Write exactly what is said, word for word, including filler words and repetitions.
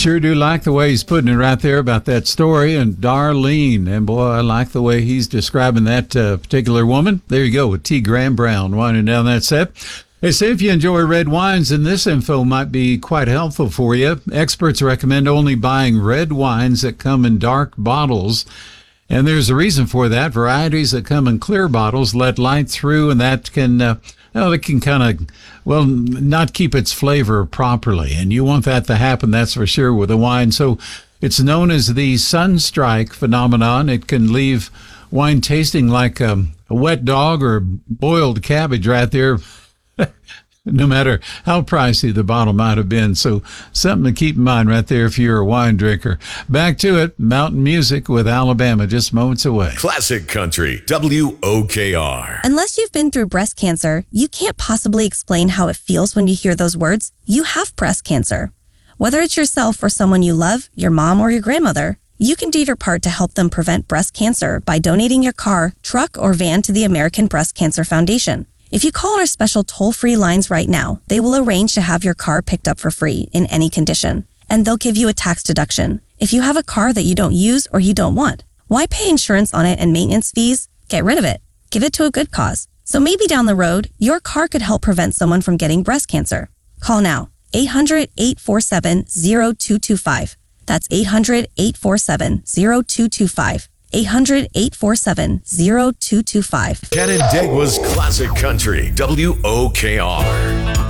Sure do like the way he's putting it right there about that story. And Darlene, and boy, I like the way he's describing that uh, particular woman. There you go with T. Graham Brown winding down that set. They say if you enjoy red wines, then this info might be quite helpful for you. Experts recommend only buying red wines that come in dark bottles. And there's a reason for that. Varieties that come in clear bottles let light through, and that can, uh, well, it can kind of, well, not keep its flavor properly. And you want that to happen, that's for sure, with a wine. So it's known as the sunstrike phenomenon. It can leave wine tasting like um, a wet dog or boiled cabbage right there, no matter how pricey the bottle might have been. So something to keep in mind right there if you're a wine drinker. Back to it, Mountain Music with Alabama, just moments away. Classic Country, W O K R. Unless you've been through breast cancer, you can't possibly explain how it feels when you hear those words. You have breast cancer. Whether it's yourself or someone you love, your mom or your grandmother, you can do your part to help them prevent breast cancer by donating your car, truck, or van to the American Breast Cancer Foundation. If you call our special toll-free lines right now, they will arrange to have your car picked up for free in any condition, and they'll give you a tax deduction. If you have a car that you don't use or you don't want, why pay insurance on it and maintenance fees? Get rid of it. Give it to a good cause. So maybe down the road, your car could help prevent someone from getting breast cancer. Call now. eight hundred, eight four seven, zero two two five. That's eight hundred, eight four seven, zero two two five. eight hundred, eight four seven, zero two two five. Canandaigua's Classic Country, W O K R.